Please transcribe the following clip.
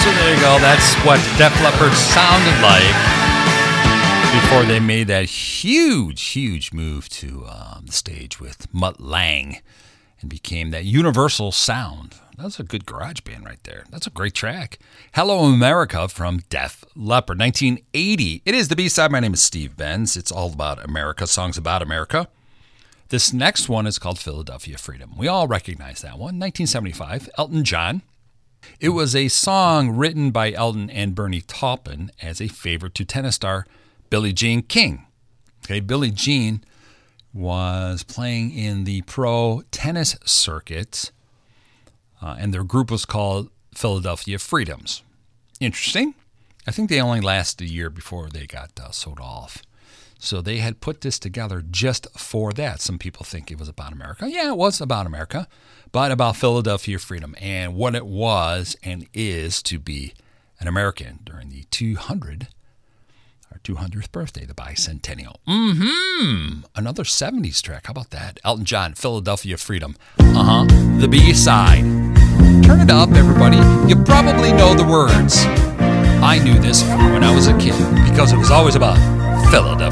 So there you go. That's what Def Leppard sounded like before they made that huge move to the stage with Mutt Lange and became that universal sound. That's a good garage band right there. That's a great track. Hello America from Def Leppard, 1980. It is the B-side. My name is Steve Benz. It's all about America, songs about America. This next one is called Philadelphia Freedom. We all recognize that one. 1975, Elton John. It was a song written by Elton and Bernie Taupin as a favor to tennis star Billie Jean King. Okay, Billie Jean was playing in the pro tennis circuit, and their group was called Philadelphia Freedoms. Interesting. I think they only lasted a year before they got sold off. So they had put this together just for that. Some people think it was about America. Yeah, it was about America, but about Philadelphia freedom and what it was and is to be an American during the 200th birthday, the bicentennial. Another 70s track. How about that? Elton John, Philadelphia Freedom. The B-side. Turn it up, everybody. You probably know the words. I knew this when I was a kid because it was always about Philadelphia.